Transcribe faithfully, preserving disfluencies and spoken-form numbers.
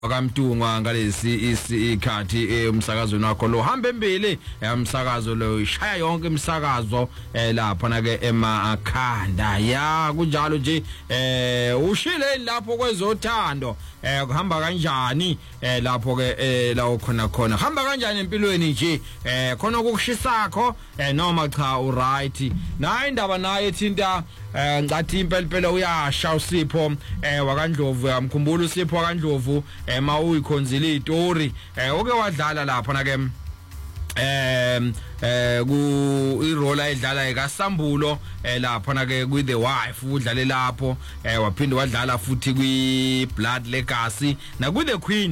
akamtungwa ngalesi isikhathi umsakazweni wakho lo hamba embili umsakazo lo ishaya yonke imisakazo lapha na ke emakhanda ya kunjalo nje eh ushile lapho kwezothando eh kuhamba kanjani eh lapho ke la khona khona hamba kanjani empilweni nje eh khona ukushisakho noma cha u right na indaba naye ethinta eh ngathi impela phela uyasha uSipho eh wakandlovu amkhumbula uSipho wakandlovu ema uyikhonzile izitori eh oke wadlala lapha na ke em eh ku irole ayidlala ekaSambulo lapha na ke with the wife udlale lapho eh waphinde wadlala futhi kwi Blood Legacy na ku the Queen